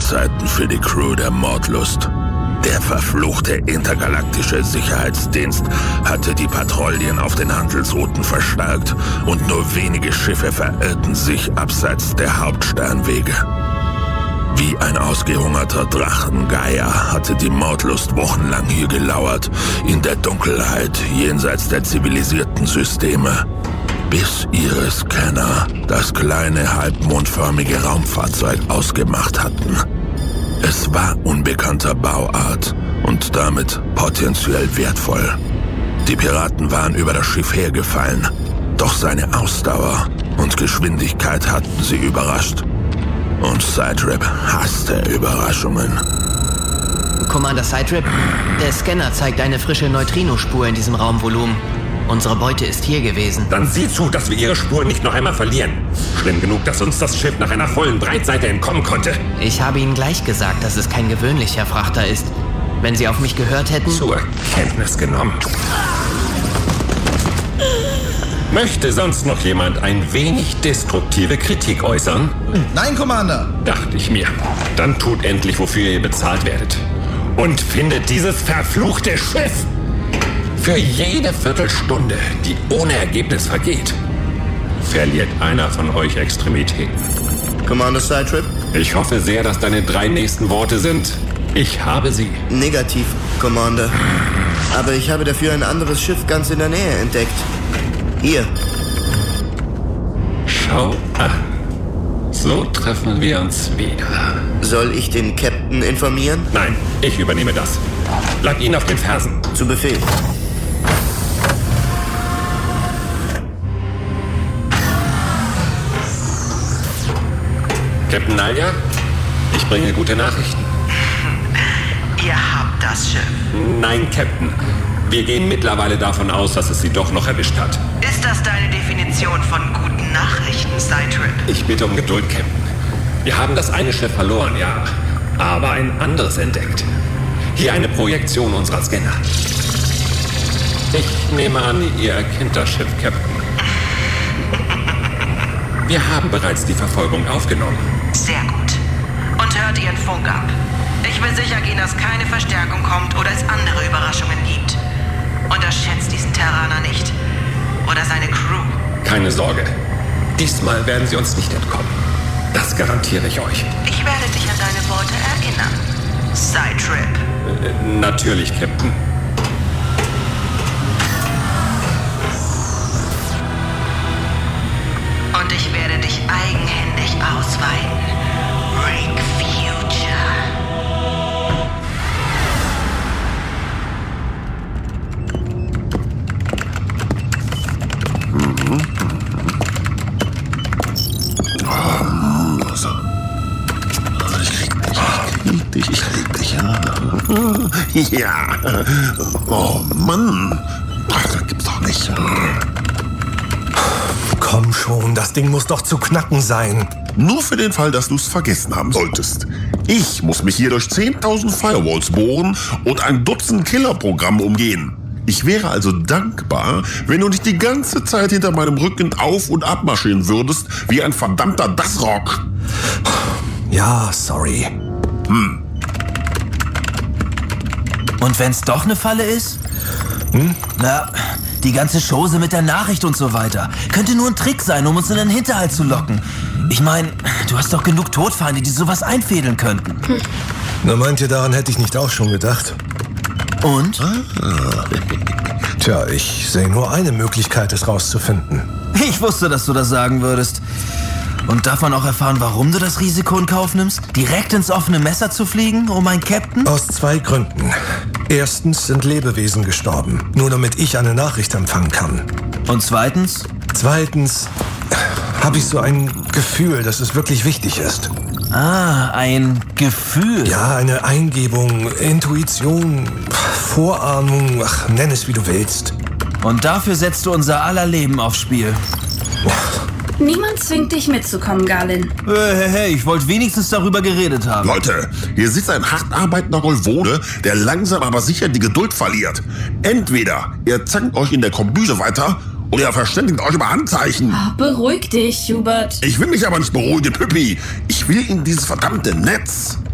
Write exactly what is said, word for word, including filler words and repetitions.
Zeiten für die Crew der Mordlust. Der verfluchte intergalaktische Sicherheitsdienst hatte die Patrouillen auf den Handelsrouten verstärkt und nur wenige Schiffe verirrten sich abseits der Hauptsternwege. Wie ein ausgehungerter Drachengeier hatte die Mordlust wochenlang hier gelauert, in der Dunkelheit jenseits der zivilisierten Systeme, bis ihre Scanner das kleine halbmondförmige Raumfahrzeug ausgemacht hatten. Es war unbekannter Bauart und damit potenziell wertvoll. Die Piraten waren über das Schiff hergefallen, doch seine Ausdauer und Geschwindigkeit hatten sie überrascht. Und Sidetrip hasste Überraschungen. Commander Sidetrip, der Scanner zeigt eine frische Neutrinospur in diesem Raumvolumen. Unsere Beute ist hier gewesen. Dann sieh zu, dass wir ihre Spur nicht noch einmal verlieren. Schlimm genug, dass uns das Schiff nach einer vollen Breitseite entkommen konnte. Ich habe Ihnen gleich gesagt, dass es kein gewöhnlicher Frachter ist. Wenn Sie auf mich gehört hätten... Zur Kenntnis genommen. Möchte sonst noch jemand ein wenig destruktive Kritik äußern? Nein, Commander! Dachte ich mir. Dann tut endlich, wofür ihr bezahlt werdet. Und findet dieses verfluchte Schiff! Für jede Viertelstunde, die ohne Ergebnis vergeht, verliert einer von euch Extremitäten. Commander Sidetrip? Ich hoffe sehr, dass deine drei nächsten Worte sind: Ich habe sie. Negativ, Commander. Aber ich habe dafür ein anderes Schiff ganz in der Nähe entdeckt. Hier. Schau an. So treffen wir uns wieder. Soll ich den Captain informieren? Nein, ich übernehme das. Bleib ihn auf den Fersen. Zu Befehl. Captain Nalja, ich bringe gute Nachrichten. Ihr habt das Schiff. Nein, Captain. Wir gehen mittlerweile davon aus, dass es sie doch noch erwischt hat. Ist das deine Definition von guten Nachrichten, Sidetrip? Ich bitte um Geduld, Captain. Wir haben das eine Schiff verloren, ja, aber ein anderes entdeckt. Hier eine Projektion unserer Scanner. Ich nehme an, ihr erkennt das Schiff, Captain. Wir haben bereits die Verfolgung aufgenommen. Sehr gut. Und hört ihren Funk ab. Ich will sicher gehen, dass keine Verstärkung kommt oder es andere Überraschungen gibt. Unterschätzt diesen Terraner nicht. Oder seine Crew. Keine Sorge. Diesmal werden sie uns nicht entkommen. Das garantiere ich euch. Ich werde dich an deine Worte erinnern. Sidetrip. Äh, natürlich, Captain. Und ich werde dich eigenhändig ausweiten. Rig Future. Mhm. Oh, also. Ich krieg dich, ich krieg dich, ich krieg dich, ja. Ja. Oh, Mann. Ach, das gibt's doch nicht. Komm schon, das Ding muss doch zu knacken sein. Nur für den Fall, dass du es vergessen haben solltest. Ich muss mich hier durch zehntausend Firewalls bohren und ein Dutzend Killerprogramme umgehen. Ich wäre also dankbar, wenn du nicht die ganze Zeit hinter meinem Rücken auf- und abmarschieren würdest, wie ein verdammter Dassrock. Ja, sorry. Hm. Und wenn's doch eine Falle ist? Hm? Na, die ganze Chose mit der Nachricht und so weiter könnte nur ein Trick sein, um uns in den Hinterhalt zu locken. Ich meine, du hast doch genug Todfeinde, die sowas einfädeln könnten. Hm. Na, manche daran hätte ich nicht auch schon gedacht. Und? Ah. Tja, ich sehe nur eine Möglichkeit, es rauszufinden. Ich wusste, dass du das sagen würdest. Und darf man auch erfahren, warum du das Risiko in Kauf nimmst? Direkt ins offene Messer zu fliegen, oh mein Captain? Aus zwei Gründen. Erstens sind Lebewesen gestorben, nur damit ich eine Nachricht empfangen kann. Und zweitens? Zweitens habe ich so ein Gefühl, dass es wirklich wichtig ist. Ah, ein Gefühl. Ja, eine Eingebung, Intuition, Vorahnung, ach, nenn es wie du willst. Und dafür setzt du unser aller Leben aufs Spiel. Niemand zwingt dich mitzukommen, Garlin. Hey, hey, hey, ich wollte wenigstens darüber geredet haben. Leute, hier sitzt ein hart arbeitender Rolvode, der langsam aber sicher die Geduld verliert. Entweder ihr zankt euch in der Kombüse weiter oder ihr verständigt euch über Handzeichen. Oh, beruhig dich, Hubert. Ich will mich aber nicht beruhigen, Püppi. Ich will in dieses verdammte Netz.